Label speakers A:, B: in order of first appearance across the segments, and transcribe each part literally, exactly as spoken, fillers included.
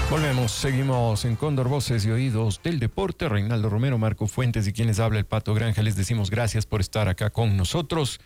A: Volvemos, seguimos en Cóndor, Voces y Oídos del Deporte. Reinaldo Romero, Marco Fuentes y quienes habla el Pato Granja. Les decimos gracias por estar acá con nosotros.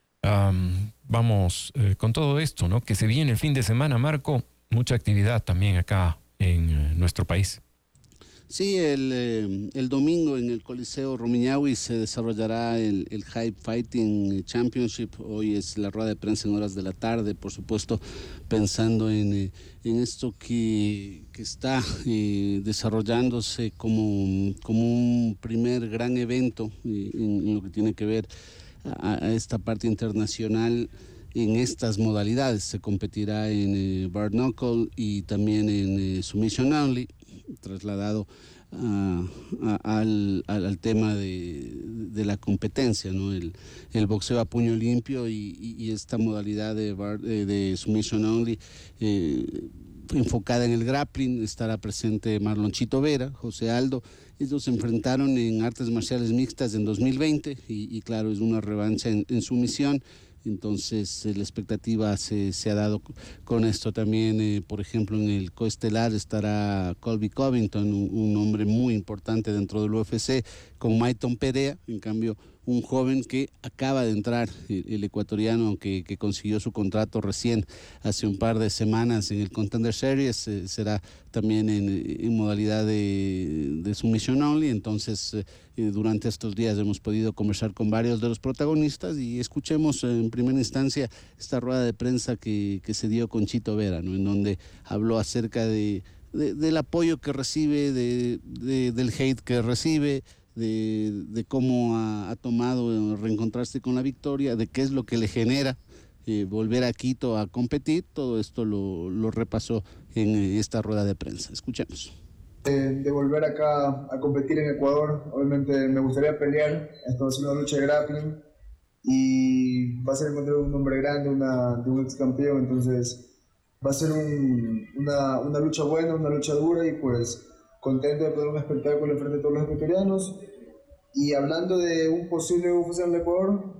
A: Um, vamos eh, con todo esto, ¿no? Que se viene el fin de semana, Marco. Mucha actividad también acá en eh, nuestro país.
B: Sí, el, eh, el domingo en el Coliseo Rumiñahui se desarrollará el, el Hype Fighting Championship. Hoy es la rueda de prensa en horas de la tarde, por supuesto, pensando en, eh, en esto que, que está eh, desarrollándose como, como un primer gran evento eh, en, en lo que tiene que ver a, a esta parte internacional. En estas modalidades se competirá en eh, Bare Knuckle y también en eh, Submission Only, trasladado a, a, al, al, al tema de, de la competencia, ¿no? El, el boxeo a puño limpio y, y, y esta modalidad de, bar, de, de Submission Only eh, enfocada en el grappling. Estará presente Marlon Chito Vera, José Aldo. Ellos se enfrentaron en artes marciales mixtas en dos mil veinte y, y claro, es una revancha en, en sumisión. Entonces la expectativa se, se ha dado con esto también. Eh, por ejemplo, en el coestelar estará Colby Covington, un, un hombre muy importante dentro del U F C, con Mayton Perea. En cambio, un joven que acaba de entrar, el, el ecuatoriano que, que consiguió su contrato recién hace un par de semanas en el Contender Series, eh, será también en, en modalidad de, de Submission Only. Entonces eh, durante estos días hemos podido conversar con varios de los protagonistas y escuchemos en primera instancia esta rueda de prensa que, que se dio con Chito Vera, ¿no? En donde habló acerca de, de, del apoyo que recibe, de, de, del hate que recibe, De, de cómo ha, ha tomado reencontrarse con la victoria, de qué es lo que le genera eh, volver a Quito a competir. Todo esto lo, lo repasó en eh, esta rueda de prensa. Escuchemos.
C: De, de volver acá a competir en Ecuador, obviamente me gustaría pelear. Esto va a ser una lucha de grappling y va a ser contra un hombre grande, una, de un ex campeón. Entonces va a ser un, una, una lucha buena, una lucha dura y pues contento de poder un espectáculo enfrente de todos los ecuatorianos. Y hablando de un posible U F C en el Ecuador,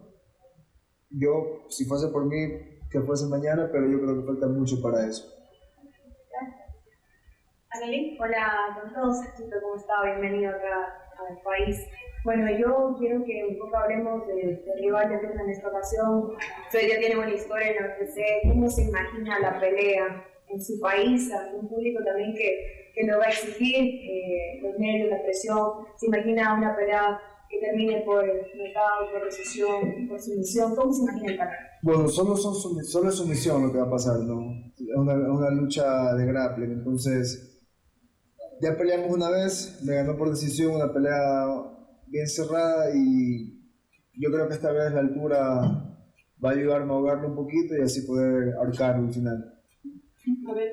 C: yo, si fuese por mí, que fuese mañana, pero yo creo que falta mucho para eso.
D: Anneli, hola con todos, ¿cómo está? Bienvenido acá al país. Bueno, yo quiero que un poco hablemos del de rival de turno en esta ocasión. Usted ya tiene buena historia en la U F C. ¿Cómo se imagina la pelea en su país? A un público también que que lo va a exigir, eh, los nervios, la presión. ¿Se imagina una pelea que termine por knockout, por decisión, por sumisión? ¿Cómo se imagina el canal?
C: Bueno, solo, son, solo es sumisión lo que va a pasar, ¿no? Es una, una lucha de grappling. Entonces, ya peleamos una vez, me ganó por decisión, una pelea bien cerrada y yo creo que esta vez la altura va a ayudarme a ahogarlo un poquito y así poder ahorcarlo al final.
D: A ver.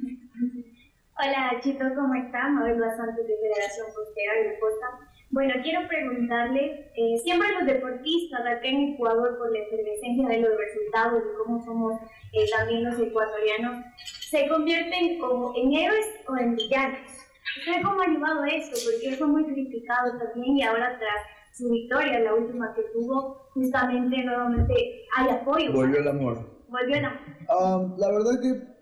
E: Hola Chito, ¿cómo está? Mabel Basantes de Federación Costera y Costa. Bueno, quiero preguntarle, eh, siempre los deportistas acá en Ecuador, por la efervescencia de los resultados y cómo somos eh, también los ecuatorianos, se convierten como en héroes o en villanos. ¿Usted cómo ha llevado esto? Porque fue muy criticado también y ahora tras su victoria, la última que tuvo, justamente nuevamente hay apoyo.
C: Volvió el amor.
E: Volvió el amor.
C: Um, la verdad que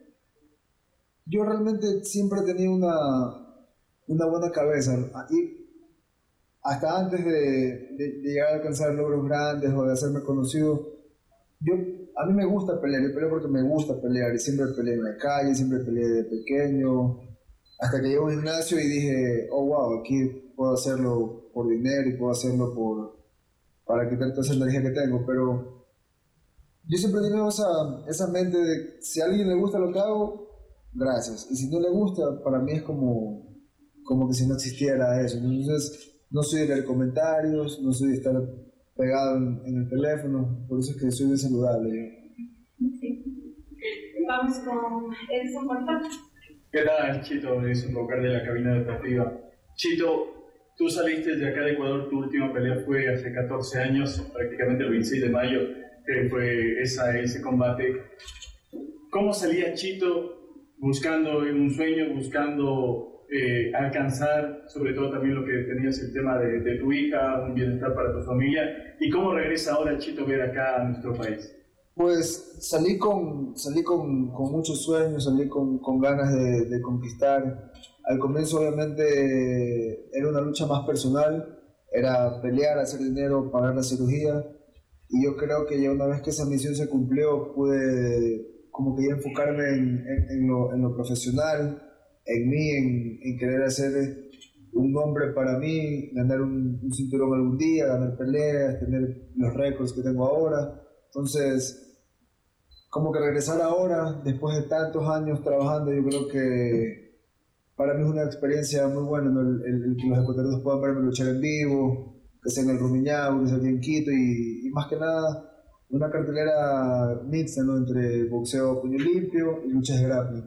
C: yo realmente siempre he tenido una, una buena cabeza y hasta antes de, de, de llegar a alcanzar logros grandes o de hacerme conocido, yo, a mí me gusta pelear, yo peleo porque me gusta pelear y siempre peleé en la calle, siempre peleé de pequeño, hasta que llegué a un gimnasio y dije, oh wow, aquí puedo hacerlo por dinero y puedo hacerlo por, para quitar toda esa energía que tengo, pero yo siempre he tenido esa, esa mente de si a alguien le gusta lo que hago, gracias. Y si no le gusta, para mí es como, como que si no existiera eso. Entonces, no soy de leer comentarios, no soy de estar pegado en, en el teléfono, por eso es que soy bien saludable.
D: Sí. Vamos con Edson Portal.
F: ¿Qué tal, Chito? Edson Bocar de la cabina deportiva. Chito, tú saliste de acá de Ecuador, tu última pelea fue hace catorce años, prácticamente el veintiséis de mayo, que fue esa, ese combate. ¿Cómo salía Chito buscando un sueño, buscando eh, alcanzar, sobre todo también lo que tenías el tema de, de tu hija, un bienestar para tu familia? ¿Y cómo regresa ahora Chito Vera acá a nuestro país?
C: Pues salí con, salí con, con muchos sueños, salí con, con ganas de, de conquistar. Al comienzo obviamente era una lucha más personal, era pelear, hacer dinero, pagar la cirugía. Y yo creo que ya una vez que esa misión se cumplió, pude como que ya enfocarme en, en, en, lo, en lo profesional, en mí, en, en querer hacer un nombre para mí, ganar un, un cinturón algún día, ganar peleas, tener los récords que tengo ahora. Entonces, como que regresar ahora, después de tantos años trabajando, yo creo que para mí es una experiencia muy buena, ¿no? el, el, el que los ecuatorianos puedan verme luchar en vivo, que sea en el Rumiñahui, que sea aquí en Quito, y, y más que nada una cartelera mixta, ¿no? Entre boxeo a puño limpio y luchas de grappling.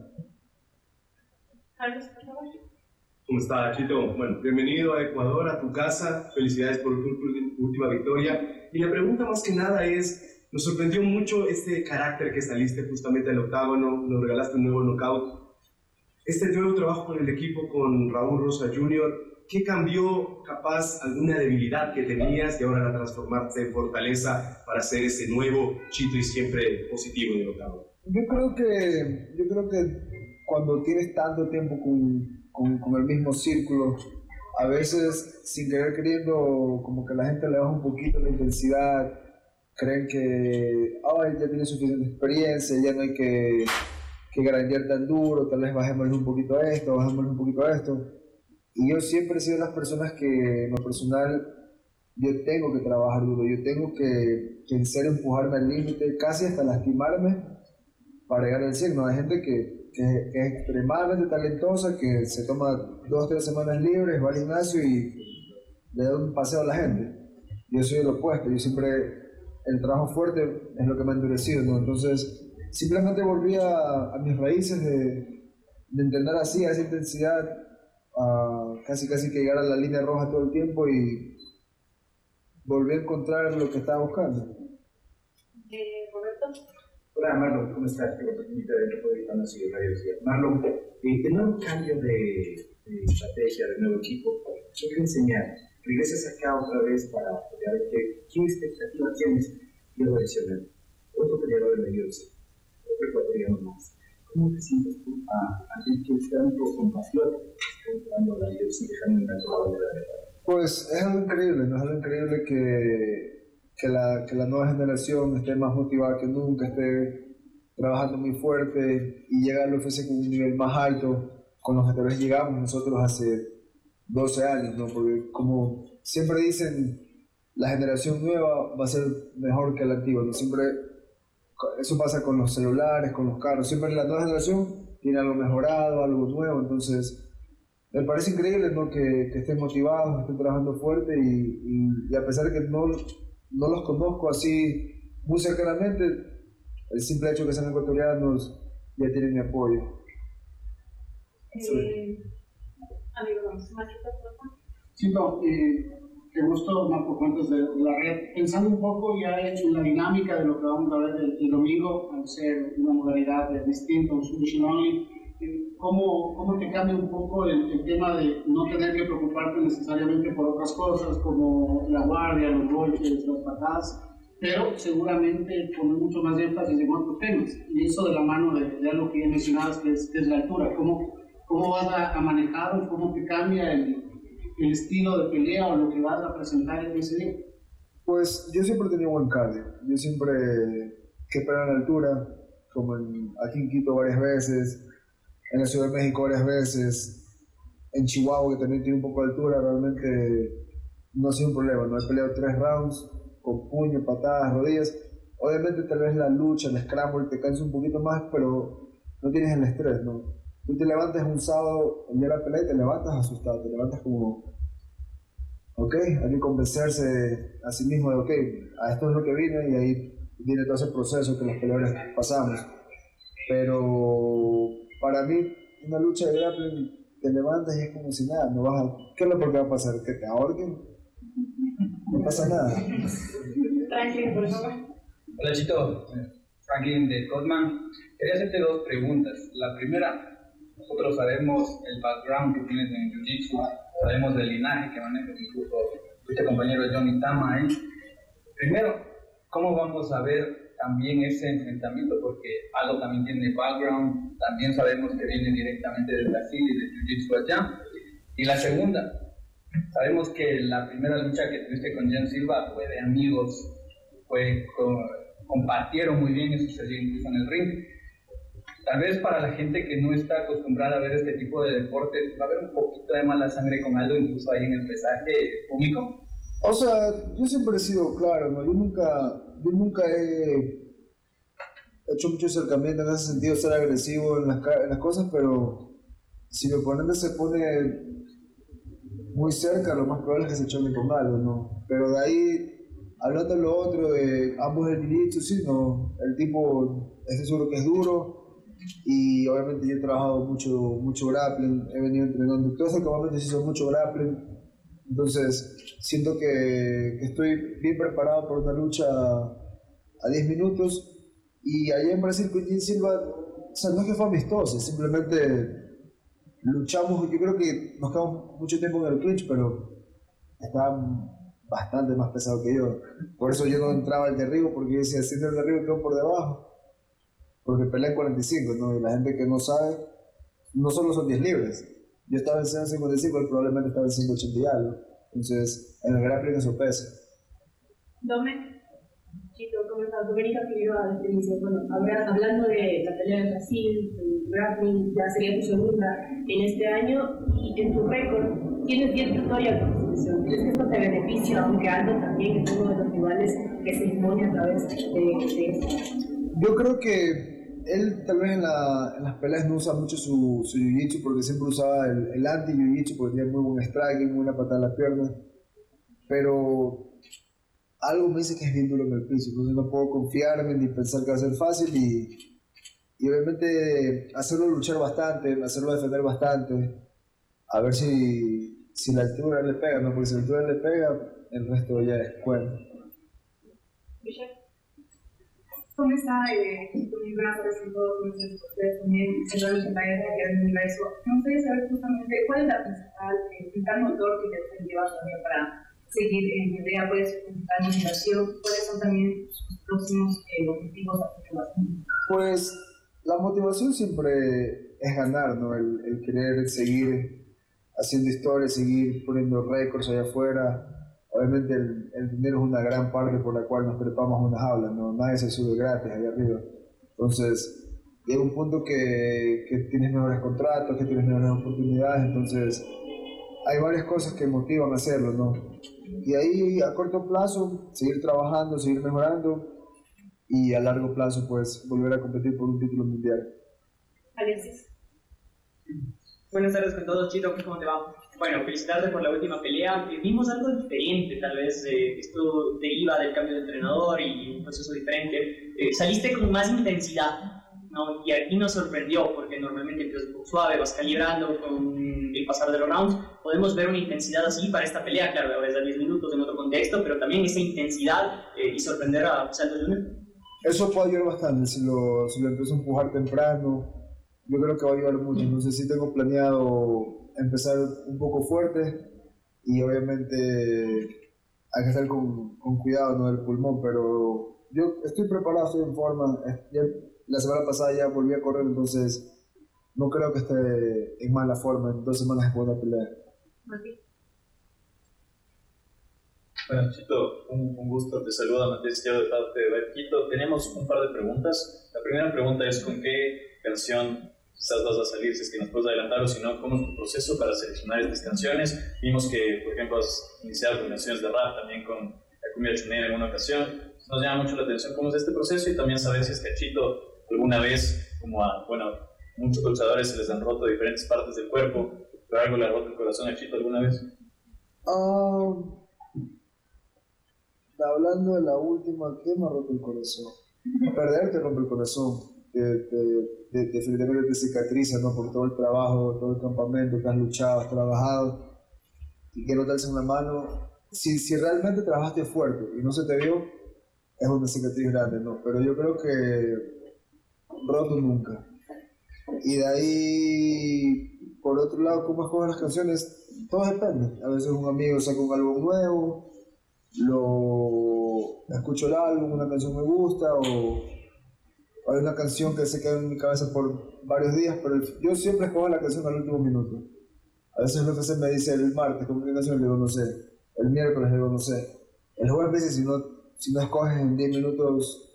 D: Carlos, por favor.
G: ¿Cómo está, Chito? Bueno, bienvenido a Ecuador, a tu casa. Felicidades por tu última victoria. Y la pregunta más que nada es, nos sorprendió mucho este carácter que saliste justamente al octágono, nos regalaste un nuevo knockout. Este nuevo trabajo con el equipo, con Raúl Rosa junior, ¿qué cambió, capaz, alguna debilidad que tenías y ahora la transformaste en fortaleza para ser ese nuevo Chito y siempre positivo en el octágono?
C: Yo creo que, yo creo que cuando tienes tanto tiempo con, con, con el mismo círculo, a veces, sin querer queriendo, como que la gente le baja un poquito la intensidad, creen que ay, ya tiene suficiente experiencia, ya no hay que, que grandear tan duro, tal vez bajémosle un poquito a esto, bajémosle un poquito a esto. Y yo siempre he sido de las personas que, en lo personal, yo tengo que trabajar duro, yo tengo que, que en serio empujarme al límite, casi hasta lastimarme para llegar al cien. No, hay gente que, que, que es extremadamente talentosa, que se toma dos, tres semanas libres, va al gimnasio y le da un paseo a la gente. Yo soy el opuesto, yo siempre, el trabajo fuerte es lo que me ha endurecido, ¿no? Entonces, simplemente volví a, a mis raíces de, de entrenar así, a esa intensidad, a casi casi que llegar a la línea roja todo el tiempo y volví a encontrar lo que estaba buscando.
D: Eh, Roberto.
H: Hola Marlon, ¿cómo estás? Te invito a dentro de Fantasy Radio. Marlon, eh, el nuevo cambio de, de estrategia, de nuevo equipo, ¿qué quiere enseñar? Regresas acá otra vez para ver qué, qué expectativa tienes luego de lesionar. Otro peleador en la U F C, otro ecuatoriano más. ¿Cómo te sientes tú a ti que está un poco con pasión entrando a la U F C, dejando una toda la verdad?
C: Pues es algo increíble, ¿no? Es algo increíble que, que, la, que la nueva generación esté más motivada que nunca, esté trabajando muy fuerte y llega al U F C con un nivel más alto con los que tal vez llegamos nosotros hace doce años, ¿no? Porque como siempre dicen, la generación nueva va a ser mejor que la antigua, ¿no? Siempre eso pasa con los celulares, con los carros, siempre la nueva generación tiene algo mejorado, algo nuevo, entonces me parece increíble, ¿no? que, que estén motivados, estén trabajando fuerte y, y, y a pesar de que no, no los conozco así muy cercanamente, el simple hecho de que sean ecuatorianos ya tienen mi apoyo.
D: Eh, amigo, vamos, Marquito, por favor.
I: Chito, eh, qué gusto, Marco Fuentes de la red. Pensando un poco ya en la dinámica de lo que vamos a ver el, el domingo, al ser una modalidad distinta, un submission only, ¿cómo, cómo te cambia un poco el, el tema de no tener que preocuparte necesariamente por otras cosas como la guardia, los golpes, las patadas, pero seguramente poner mucho más énfasis en otros temas? Y eso de la mano de, de algo que ya mencionabas, que es, que es la altura. ¿Cómo, cómo vas a, a manejar, cómo te cambia el el estilo de pelea o lo que vas a presentar en ese día?
C: Pues yo siempre he tenido buen cardio, yo siempre que pelear a la altura, como en, aquí en Quito varias veces, en la Ciudad de México varias veces, en Chihuahua que también tiene un poco de altura, realmente no ha sido un problema, no he peleado tres rounds con puño, patadas, rodillas, obviamente tal vez la lucha, el scramble te cansa un poquito más, pero no tienes el estrés, ¿no? Tú te levantas un sábado, el día de la pelea, y te levantas asustado, te levantas como, ok, hay que convencerse a sí mismo de, ok, a esto es lo que vine, y ahí viene todo ese proceso que los peleadores pasamos. Pero para mí, una lucha de grappling, te levantas y es como si nada, no vas a, ¿qué es lo que va a pasar? ¿Que te ahorquen? No pasa nada.
D: Franklin, por favor.
J: Hola Chito, Franklin de Codman. Quería hacerte dos preguntas. La primera, nosotros sabemos el background que tienes en Jiu-Jitsu, sabemos del linaje que manejas, incluso fuiste compañero de Johnny Tama, ¿eh? Primero, ¿cómo vamos a ver también ese enfrentamiento, porque Aldo también tiene background, también sabemos que viene directamente de Brasil y de Jiu-Jitsu allá. Y la segunda, sabemos que la primera lucha que tuviste con Jan Silva fue de amigos, fue con, compartieron muy bien y sucedió incluso en el ring. Tal vez para la gente que no está acostumbrada a ver este tipo de deportes, va a haber un poquito de mala sangre con Aldo, incluso ahí en el pesaje público.
C: O sea, yo siempre he sido claro, ¿no? Yo nunca, yo nunca he hecho mucho acercamiento en ese sentido, ser agresivo en las, en las cosas, pero si mi oponente se pone muy cerca, lo más probable es que se choque con algo, ¿no? Pero de ahí, hablando de lo otro, de ambos del jiu-jitsu, sí, ¿no? El tipo, estoy seguro que es duro, y obviamente yo he trabajado mucho, mucho grappling, he venido entrenando, todos los campamentos hizo mucho grappling, entonces siento que, que estoy bien preparado para una lucha a diez minutos, y allá en Brasil con Jan Silva, o sea, no es que fue amistoso, simplemente luchamos. Yo creo que nos quedamos mucho tiempo en el clinch, pero estaban bastante más pesados que yo. Por eso yo no entraba al derribo, porque yo decía, si entra el derribo quedo por debajo. Porque peleé en cuarenta y cinco, ¿no? Y la gente que no sabe, no solo son diez libres. Yo estaba en ciento cincuenta y cinco, él probablemente estaba en ciento ochenta y algo. Entonces, en el grappling eso pesa.
D: Dome. Chito, ¿cómo estás? Doménica Figueroa de Felicia. Bueno, hablando de la pelea de Brasil, el grappling, ya sería tu segunda en este año, y en tu récord tienes diez victorias por sumisión. ¿Crees que esto te beneficia, aunque Aldo también es uno de los rivales que se impone a través de, de esto?
C: Yo creo que él tal vez en, la, en las peleas no usa mucho su, su jiu-jitsu, porque siempre usaba el, el anti-jiu-jitsu, porque tenía muy buen striking, muy buena patada a la pierna, pero algo me dice que es bien duro en el piso, entonces no puedo confiarme ni pensar que va a ser fácil, y, y obviamente hacerlo luchar bastante, hacerlo defender bastante, a ver si, si la altura le pega, ¿no? Porque si la altura le pega, el resto ya es cuento.
D: ¿Cómo está? Eh, muy buenas tardes a todos nuestros ustedes también, cerrando el taller de el universo. Me gustaría saber justamente cuál es la principal, el principal motor que te lleva también para seguir en idea, pues, la motivación, cuáles son también sus próximos eh, objetivos a futuro.
C: Pues la motivación siempre es ganar, ¿no? El, el querer seguir haciendo historias, seguir poniendo récords allá afuera. Obviamente el, el dinero es una gran parte por la cual nos trepamos a unas aulas, ¿no? Nadie se sube gratis allá arriba. Entonces llega un punto que, que tienes mejores contratos, que tienes mejores oportunidades, entonces hay varias cosas que motivan a hacerlo, ¿no? Y ahí a corto plazo seguir trabajando, seguir mejorando, y a largo plazo pues volver a competir por un título mundial.
D: Alexis.
K: Buenas tardes con todos, Chito, ¿cómo te va? Bueno, felicitarte por la última pelea. Vimos algo diferente, tal vez, eh, esto deriva del cambio de entrenador y un proceso diferente. Eh, saliste con más intensidad, ¿no? Y aquí nos sorprendió, porque normalmente empiezas un poco suave, vas calibrando con el pasar de los rounds. Podemos ver una intensidad así para esta pelea, claro, ahora es a diez minutos en otro contexto, pero también esa intensidad eh, y sorprender a Santos Junior.
C: Eso puede ayudar bastante si lo, si lo empiezo a empujar temprano. Yo creo que va a ayudar mucho. No sé si tengo planeado empezar un poco fuerte, y obviamente hay que estar con, con cuidado, ¿no? Del pulmón, pero yo estoy preparado, estoy en forma. Ya, la semana pasada ya volví a correr, entonces no creo que esté en mala forma en dos semanas después de la pelea.
L: Bueno, Chito, un, un gusto, te saluda Matías Izquierdo de parte de Berquito. Tenemos un par de preguntas. La primera pregunta es: ¿con qué canción quizás vas a salir, si es que nos puedes adelantar, o si no, cómo es tu proceso para seleccionar estas canciones? Vimos que, por ejemplo, has iniciado con canciones de rap, también con la cumbia chunera en una ocasión. Nos llama mucho la atención cómo es este proceso, y también saber si es que a Chito alguna vez, como a, bueno, muchos luchadores se les han roto diferentes partes del cuerpo, pero algo le ha roto el corazón a Chito alguna vez.
C: Um, hablando de la última, ¿qué me ha roto el corazón? Perder te rompe el corazón. Te, te, te, definitivamente te cicatriza, ¿no? Por todo el trabajo, todo el campamento que has luchado, has trabajado, y que no te alcen la mano. Si, si realmente trabajaste fuerte y no se te vio, es una cicatriz grande, ¿no? Pero yo creo que roto nunca. Y de ahí, por otro lado, cómo escogen las canciones, todo depende. A veces un amigo saca un álbum nuevo lo escucho el álbum, una canción me gusta o hay una canción que se queda en mi cabeza por varios días, pero el, yo siempre escojo la canción al último minuto. A veces lo que se me dice el martes, ¿cómo qué canción? Le digo no sé. El miércoles le digo no sé. El jueves me dice si no, si no escoges en diez minutos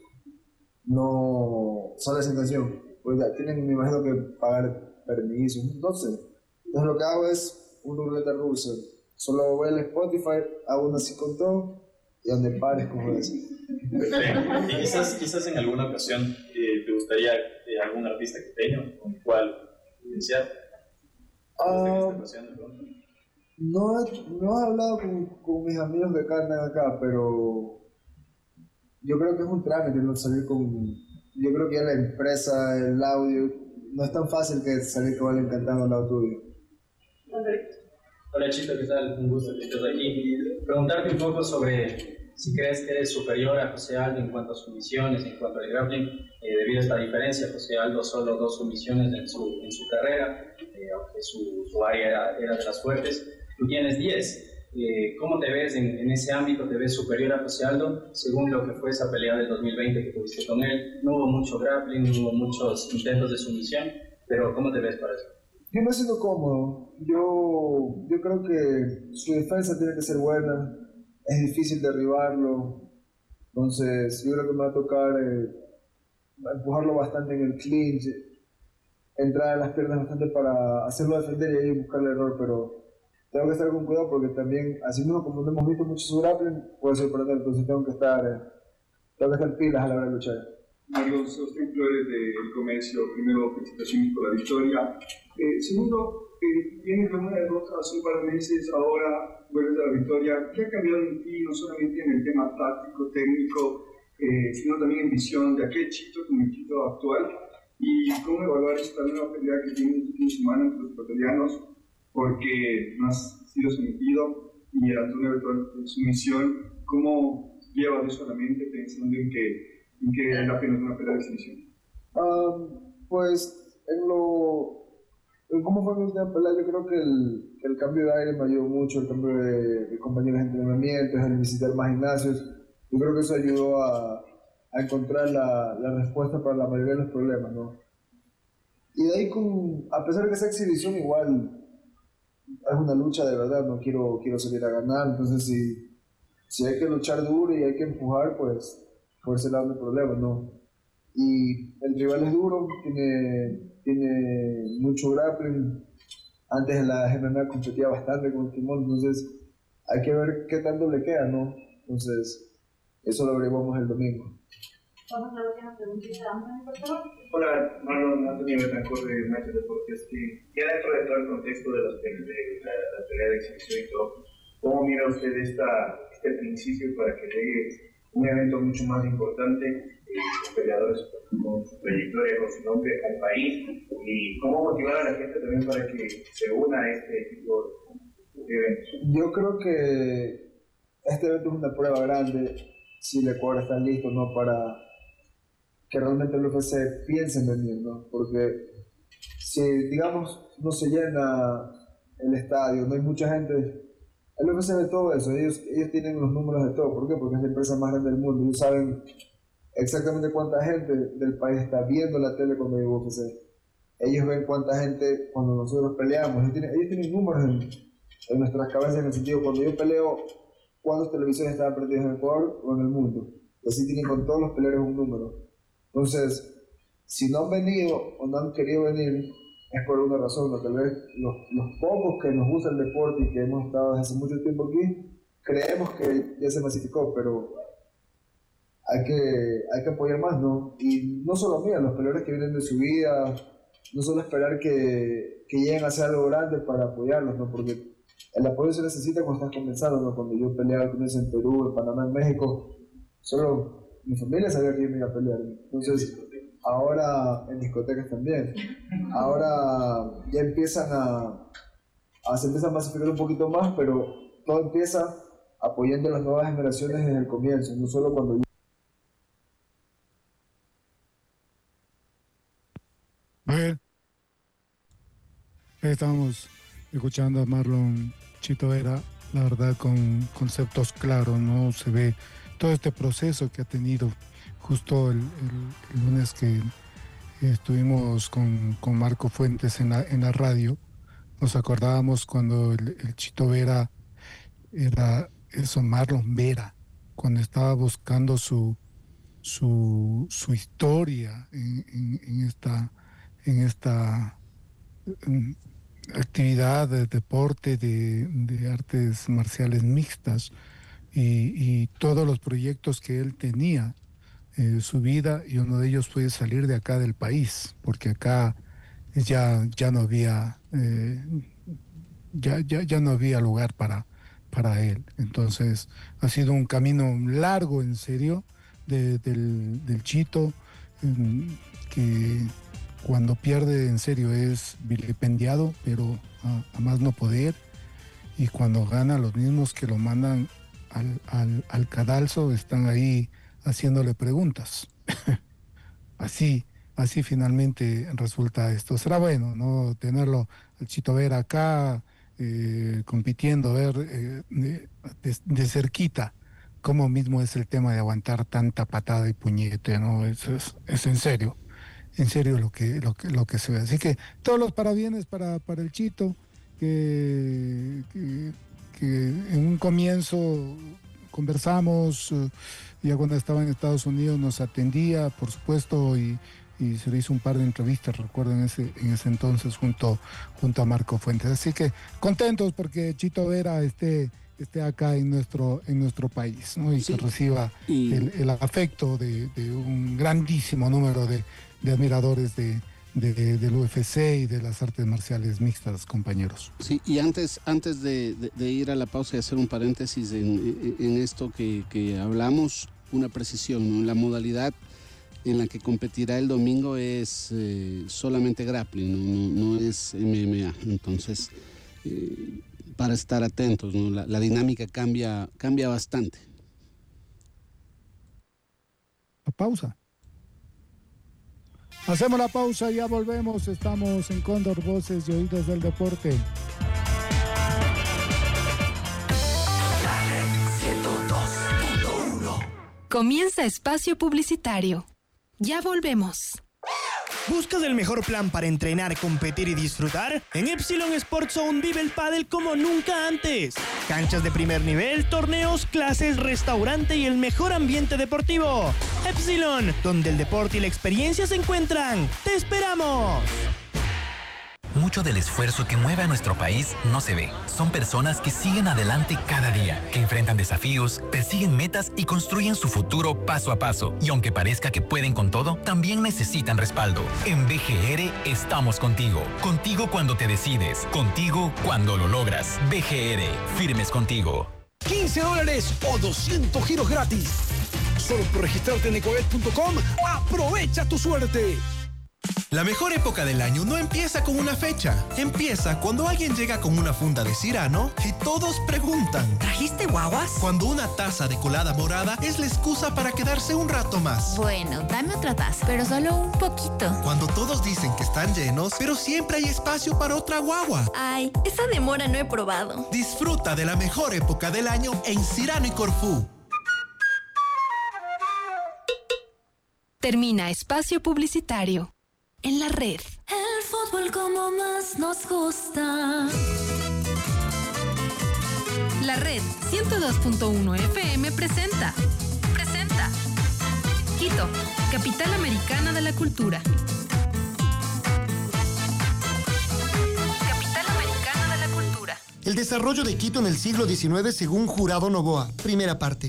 C: no sale esa canción. Pues ya tienen, me imagino que pagar permisos, no sé. Entonces lo que hago es una ruleta rusa. Solo voy al Spotify, hago una así con todo y donde pares como eso.
L: Perfecto. Y quizás, quizás en alguna ocasión eh, te gustaría eh, algún artista quiteño con el cual iniciar.
C: Uh, no, no he hablado con, con mis amigos que cantan acá, pero yo creo que es un trámite no salir con... Yo creo que ya la empresa, el audio, no es tan fácil que salir con alguien cantando al lado tuyo.
J: Hola Chito, ¿qué tal? Un gusto que estés aquí. Preguntarte un poco sobre si crees que eres superior a José Aldo en cuanto a sumisiones, en cuanto al grappling, eh, debido a esta diferencia. José Aldo solo dos sumisiones en su, en su carrera, eh, aunque su, su área era, era de las fuertes. Tú tienes diez. Eh, ¿Cómo te ves en, en ese ámbito? ¿Te ves superior a José Aldo? Según lo que fue esa pelea del dos mil veinte que tuviste con él, no hubo mucho grappling, no hubo muchos intentos de sumisión, pero ¿cómo te ves para eso?
C: Yo me siento cómodo. Yo, yo creo que su defensa tiene que ser buena. Es difícil derribarlo. Entonces, yo creo que me va a tocar eh, empujarlo bastante en el clinch, entrar a las piernas bastante para hacerlo defender y ahí buscar el error, pero tengo que estar con cuidado porque también, así mismo como no hemos visto mucho su grappling, puede ser para entonces tengo que estar, eh, tengo que estar pilas a la hora de luchar.
M: Marlon, sos flores del comercio. Primero, felicitaciones por la victoria. Eh, segundo, eh, vienes de una derrota hace un par de meses, ahora vuelves a la victoria. ¿Qué ha cambiado en ti, no solamente en el tema táctico, técnico, eh, sino también en visión de aquel Chito con el Chito actual? ¿Y cómo evaluar esta nueva pelea que tiene este fin de semana entre los ecuatorianos? Porque no has sido sometido y ante una eventual sumisión, ¿cómo llevas eso a la mente pensando en que ¿En qué es apenas una pelea de exhibición?
C: Um, pues, en lo... En cómo fue mi última pelea, yo creo que el, el cambio de aire me ayudó mucho, el cambio de, de compañeros de entrenamiento, el visitar más gimnasios. Yo creo que eso ayudó a, a encontrar la, la respuesta para la mayoría de los problemas, ¿no? Y de ahí, con, a pesar de que esa exhibición igual es una lucha de verdad, no quiero, quiero salir a ganar, entonces si, si hay que luchar duro y hay que empujar, pues por ese lado no hay problema, ¿no? Y el rival es duro, tiene, tiene mucho grappling. Antes en la M M A competía bastante con el timón, entonces hay que ver qué tanto le queda, ¿no? Entonces, eso lo averiguamos el domingo.
E: Vamos a la última preguntita, Antonio, por favor.
H: Hola, Marlon, Antonio Betancourt de Macho Deportes. Ya dentro de todo el contexto de, los, de, de la, la pelea de exhibición y todo, ¿cómo mira usted esta, este principio para que llegue un evento mucho más importante, eh, con peleadores con su trayectoria, con su nombre al país, y cómo motivar a la gente también para que se una a este tipo de eventos?
C: Yo creo que este evento es una prueba grande, si el Ecuador está listo, ¿no? Para que realmente el U F C piense en venir, ¿no? Porque si, digamos, no se llena el estadio, no hay mucha gente. El U F C ve todo eso, ellos, ellos tienen los números de todo. ¿Por qué? Porque es la empresa más grande del mundo. Ellos saben exactamente cuánta gente del país está viendo la tele cuando hay U F C. Ellos ven cuánta gente cuando nosotros peleamos. Ellos tienen, ellos tienen números en, en nuestras cabezas en el sentido, cuando yo peleo, cuántas televisiones estaban perdidas en Ecuador o en el mundo. Y así tienen con todos los peleadores un número. Entonces, si no han venido o no han querido venir, es por una razón, ¿no? Tal vez los, los pocos que nos gusta el deporte y que hemos estado desde hace mucho tiempo aquí, creemos que ya se masificó, pero hay que, hay que apoyar más, ¿no? Y no solo mira, los peleadores que vienen de su vida, no solo esperar que, que lleguen a hacer algo grande para apoyarlos, ¿no? Porque el apoyo se necesita cuando estás comenzando, ¿no? Cuando yo peleaba con ellos en Perú, en Panamá, en México, solo mi familia sabía que yo me iba a pelear. Entonces, ahora en discotecas también. Ahora ya empiezan a, a se empieza a masificar un poquito más, pero todo empieza apoyando a las nuevas generaciones desde el comienzo, no solo cuando yo...
N: A ver, estamos escuchando a Marlon Chito Vera la verdad, con conceptos claros, ¿no? Se ve todo este proceso que ha tenido. Justo el, el, el lunes que estuvimos con, con Marco Fuentes en la, en la radio, nos acordábamos cuando el, el Chito Vera era eso, Marlon Vera, cuando estaba buscando su, su, su historia en, en, en esta, en esta en actividad de deporte, de, de artes marciales mixtas, y, y todos los proyectos que él tenía. Eh, su vida, y uno de ellos fue salir de acá del país, porque acá ya, ya no había eh, ya, ya, ya no había lugar para, para él. Entonces ha sido un camino largo, en serio, de, del, del Chito, eh, que cuando pierde en serio es vilipendiado, pero a, a más no poder, y cuando gana los mismos que lo mandan al, al, al cadalso están ahí haciéndole preguntas. así, así finalmente resulta esto. Será bueno, ¿no? Tenerlo al Chito Vera acá, eh, compitiendo, ver eh, de, de cerquita cómo mismo es el tema de aguantar tanta patada y puñete, ¿no? Eso es, es en serio, en serio lo que, lo que, lo que se ve. Así que todos los parabienes para, para el Chito, que, que, que en un comienzo conversamos, uh, ya cuando estaba en Estados Unidos nos atendía, por supuesto, y, y se le hizo un par de entrevistas, recuerdo, en ese, en ese entonces junto, junto a Marco Fuentes. Así que contentos porque Chito Vera esté, esté acá en nuestro, en nuestro país, ¿no? Y sí, que reciba y... el, el afecto de, de un grandísimo número de, de admiradores de, de, de, del U F C y de las artes marciales mixtas, compañeros.
B: Sí, y antes, antes de, de, de ir a la pausa y hacer un paréntesis en, en esto que, que hablamos, una precisión, ¿no? La modalidad en la que competirá el domingo es eh, solamente grappling, no, no, no es M M A. Entonces, eh, para estar atentos, ¿no? La, la dinámica cambia, cambia bastante.
N: La pausa. Hacemos la pausa y ya volvemos. Estamos en Cóndor, Voces y Oídos del Deporte.
O: Comienza espacio publicitario. Ya volvemos.
P: ¿Buscas el mejor plan para entrenar, competir y disfrutar? En Epsilon Sports Zone vive el pádel como nunca antes. Canchas de primer nivel, torneos, clases, restaurante y el mejor ambiente deportivo. Epsilon, donde el deporte y la experiencia se encuentran. ¡Te esperamos!
Q: Mucho del esfuerzo que mueve a nuestro país no se ve. Son personas que siguen adelante cada día, que enfrentan desafíos, persiguen metas y construyen su futuro paso a paso. Y aunque parezca que pueden con todo, también necesitan respaldo. En B G R estamos contigo. Contigo cuando te decides. Contigo cuando lo logras. B G R, firmes contigo.
R: quince dólares o doscientos giros gratis. Solo por registrarte en ecoet punto com. ¡Aprovecha tu suerte!
S: La mejor época del año no empieza con una fecha. Empieza cuando alguien llega con una funda de Cirano y todos preguntan:
T: ¿trajiste guaguas?
S: Cuando una taza de colada morada es la excusa para quedarse un rato más.
T: Bueno, dame otra taza, pero solo un poquito.
S: Cuando todos dicen que están llenos, pero siempre hay espacio para otra guagua.
T: Ay, esa demora no he probado.
S: Disfruta de la mejor época del año en Cirano y Corfú.
O: Termina espacio publicitario. En la red.
U: El fútbol como más nos gusta.
O: La red ciento dos punto uno F M presenta. Presenta. Quito, capital americana de la cultura. Capital americana de la cultura.
V: El desarrollo de Quito en el siglo diecinueve según Jurado Novoa. Primera parte.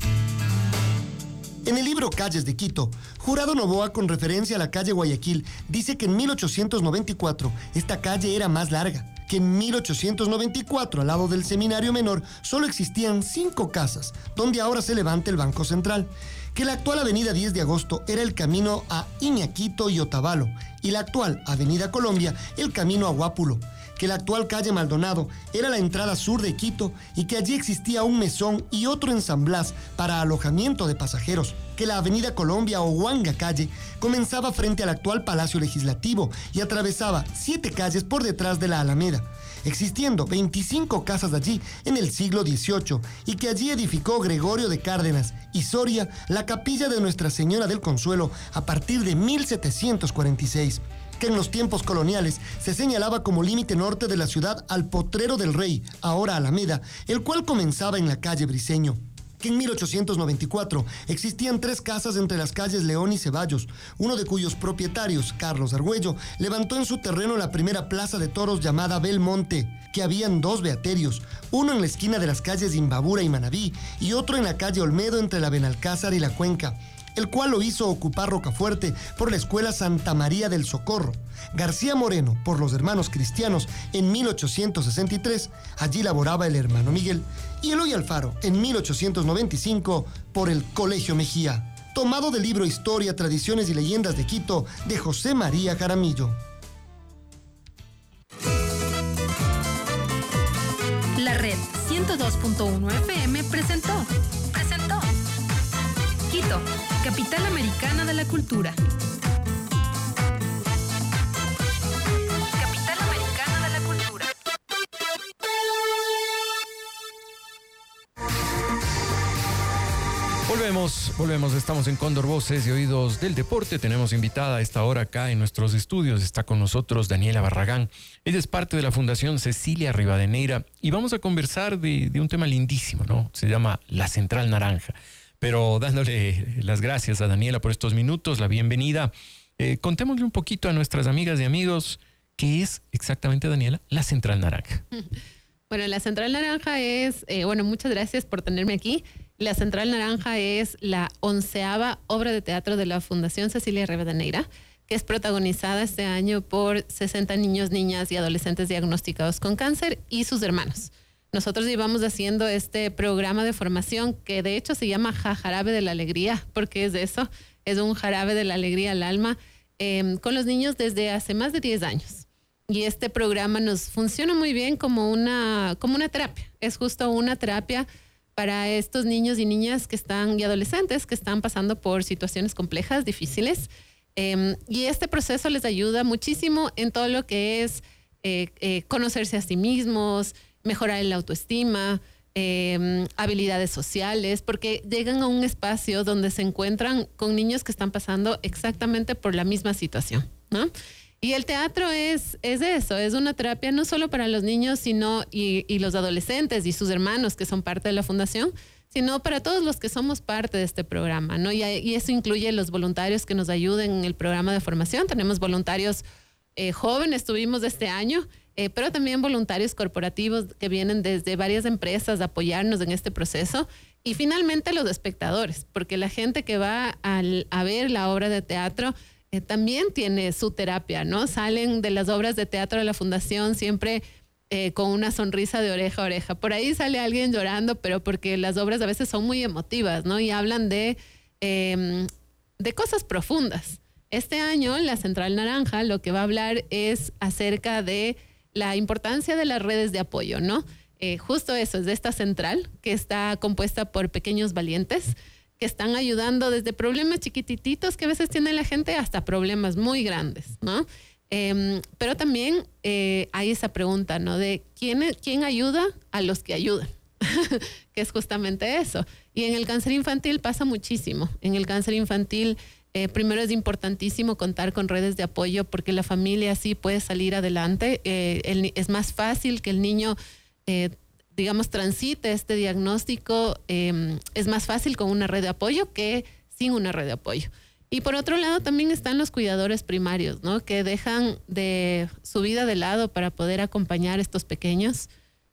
V: En el libro Calles de Quito, Jurado Novoa, con referencia a la calle Guayaquil, dice que en mil ochocientos noventa y cuatro esta calle era más larga, que en mil ochocientos noventa y cuatro al lado del Seminario Menor solo existían cinco casas, donde ahora se levanta el Banco Central, que la actual avenida diez de agosto era el camino a Iñaquito y Otavalo, y la actual avenida Colombia el camino a Guápulo, que la actual calle Maldonado era la entrada sur de Quito y que allí existía un mesón y otro en San Blas para alojamiento de pasajeros, que la avenida Colombia o Huanga Calle comenzaba frente al actual Palacio Legislativo y atravesaba siete calles por detrás de la Alameda, existiendo veinticinco casas allí en el siglo dieciocho y que allí edificó Gregorio de Cárdenas y Soria la capilla de Nuestra Señora del Consuelo a partir de mil setecientos cuarenta y seis, que en los tiempos coloniales se señalaba como límite norte de la ciudad al Potrero del Rey, ahora Alameda, el cual comenzaba en la calle Briceño. Que en mil ochocientos noventa y cuatro existían tres casas entre las calles León y Ceballos, uno de cuyos propietarios, Carlos Argüello, levantó en su terreno la primera plaza de toros llamada Belmonte, que habían dos beaterios, uno en la esquina de las calles Imbabura y Manabí y otro en la calle Olmedo entre la Benalcázar y la Cuenca, el cual lo hizo ocupar Rocafuerte por la Escuela Santa María del Socorro. García Moreno por los Hermanos Cristianos en mil ochocientos sesenta y tres, allí laboraba el hermano Miguel, y Eloy Alfaro en mil ochocientos noventa y cinco por el Colegio Mejía, tomado del libro Historia, Tradiciones y Leyendas de Quito de José María Jaramillo.
O: La Red ciento dos punto uno F M presentó, presentó Quito, capital americana de la cultura. Capital americana de la cultura.
A: Volvemos, volvemos, estamos en Cóndor Voces y Oídos del Deporte. Tenemos invitada a esta hora acá en nuestros estudios. Está con nosotros Daniela Barragán. Ella es parte de la Fundación Cecilia Rivadeneira y vamos a conversar de, de un tema lindísimo, ¿no? Se llama La Central Naranja. Pero dándole las gracias a Daniela por estos minutos, la bienvenida. Eh, contémosle un poquito a nuestras amigas y amigos qué es exactamente, Daniela, la Central Naranja.
F: Bueno, la Central Naranja es, eh, bueno, muchas gracias por tenerme aquí. La Central Naranja es la onceava obra de teatro de la Fundación Cecilia Rivadeneira, que es protagonizada este año por sesenta niños, niñas y adolescentes diagnosticados con cáncer y sus hermanos. Nosotros llevamos haciendo este programa de formación que de hecho se llama Ja Jarabe de la Alegría, porque es de eso, es un jarabe de la alegría al alma, eh, con los niños desde hace más de diez años. Y este programa nos funciona muy bien como una, como una terapia. Es justo una terapia para estos niños y niñas que están, y adolescentes que están pasando por situaciones complejas, difíciles. Eh, y este proceso les ayuda muchísimo en todo lo que es eh, eh, conocerse a sí mismos, mejorar la autoestima, eh, habilidades sociales, porque llegan a un espacio donde se encuentran con niños que están pasando exactamente por la misma situación, ¿no? Y el teatro es, es eso, es una terapia no solo para los niños sino y, y los adolescentes y sus hermanos que son parte de la fundación, sino para todos los que somos parte de este programa, ¿no? Y, y eso incluye los voluntarios que nos ayuden en el programa de formación. Tenemos voluntarios eh, jóvenes, tuvimos este año, Eh, pero también voluntarios corporativos que vienen desde varias empresas a apoyarnos en este proceso. Y finalmente los espectadores, porque la gente que va al, a ver la obra de teatro eh, también tiene su terapia, ¿no? Salen de las obras de teatro de la Fundación siempre eh, con una sonrisa de oreja a oreja. Por ahí sale alguien llorando, pero porque las obras a veces son muy emotivas, ¿no? Y hablan de, eh, de cosas profundas. Este año la Central Naranja lo que va a hablar es acerca de la importancia de las redes de apoyo, ¿no? Eh, justo eso, es de esta central que está compuesta por pequeños valientes que están ayudando desde problemas chiquititos que a veces tiene la gente hasta problemas muy grandes, ¿no? Eh, pero también eh, hay esa pregunta, ¿no? De quién, quién ayuda a los que ayudan, que es justamente eso. Y en el cáncer infantil pasa muchísimo. En el cáncer infantil Eh, primero es importantísimo contar con redes de apoyo porque la familia así puede salir adelante. Eh, el, es más fácil que el niño, eh, digamos, transite este diagnóstico. Eh, es más fácil con una red de apoyo que sin una red de apoyo. Y por otro lado también están los cuidadores primarios, ¿no? Que dejan de su vida de lado para poder acompañar a estos pequeños.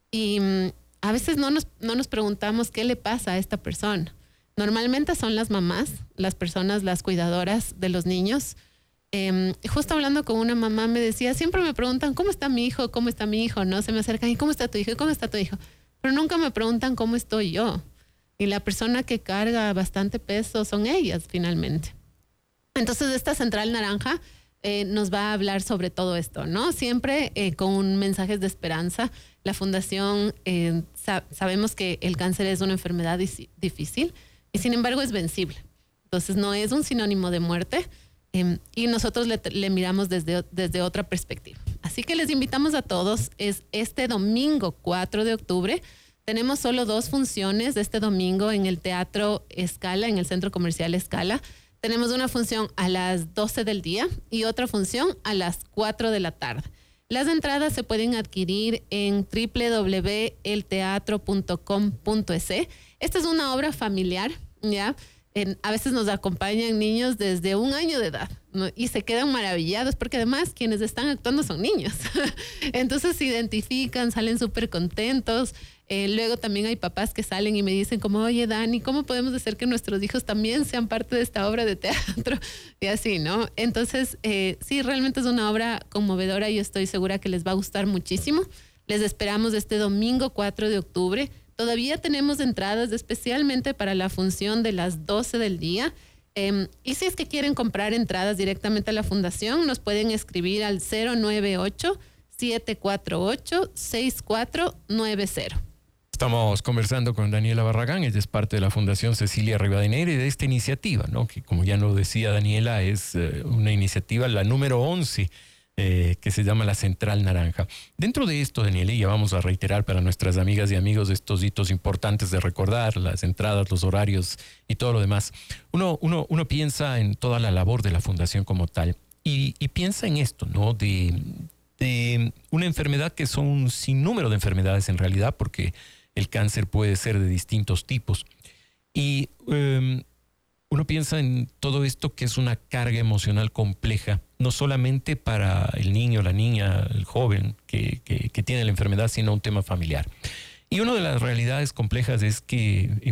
F: Y mm, a veces no nos, no nos preguntamos qué le pasa a esta persona. Normalmente son las mamás, las personas, las cuidadoras de los niños. Eh, justo hablando con una mamá me decía, siempre me preguntan, ¿cómo está mi hijo? ¿Cómo está mi hijo? ¿No? Se me acercan, ¿y cómo está tu hijo? ¿Y cómo está tu hijo? Pero nunca me preguntan cómo estoy yo. Y la persona que carga bastante peso son ellas, finalmente. Entonces, esta Central Naranja eh, nos va a hablar sobre todo esto, ¿no? Siempre eh, con mensajes de esperanza. La Fundación, eh, sa- sabemos que el cáncer es una enfermedad dis- difícil, y sin embargo es vencible. Entonces no es un sinónimo de muerte eh, y nosotros le, le miramos desde, desde otra perspectiva. Así que les invitamos a todos. Es este domingo cuatro de octubre. Tenemos solo dos funciones este domingo en el Teatro Scala, en el Centro Comercial Scala. Tenemos una función a las doce del día y otra función a las cuatro de la tarde. Las entradas se pueden adquirir en doble u doble u doble u punto el teatro punto com punto es. Esta es una obra familiar, ¿ya? En, a veces nos acompañan niños desde un año de edad, ¿no? Y se quedan maravillados porque además quienes están actuando son niños. Entonces se identifican, salen súper contentos. Eh, luego también hay papás que salen y me dicen como, oye Dani, ¿cómo podemos hacer que nuestros hijos también sean parte de esta obra de teatro? Y así, ¿no? Entonces, eh, sí, realmente es una obra conmovedora y yo estoy segura que les va a gustar muchísimo. Les esperamos este domingo cuatro de octubre. Todavía tenemos entradas especialmente para la función de las doce del día. Eh, y si es que quieren comprar entradas directamente a la fundación, nos pueden escribir al cero nueve ocho, siete cuatro ocho, seis cuatro nueve cero.
A: Estamos conversando con Daniela Barragán, ella es parte de la Fundación Cecilia Rivadeneira y de esta iniciativa, ¿no? Que como ya lo decía Daniela, es eh, una iniciativa, la número once, eh, que se llama la Central Naranja. Dentro de esto, Daniela, y ya vamos a reiterar para nuestras amigas y amigos estos hitos importantes de recordar, las entradas, los horarios y todo lo demás, uno, uno, uno piensa en toda la labor de la Fundación como tal y, y piensa en esto, ¿no? De, de una enfermedad que son un sinnúmero de enfermedades en realidad, porque el cáncer puede ser de distintos tipos. Y um, uno piensa en todo esto que es una carga emocional compleja, no solamente para el niño, la niña, el joven que, que, que tiene la enfermedad, sino un tema familiar. Y una de las realidades complejas es que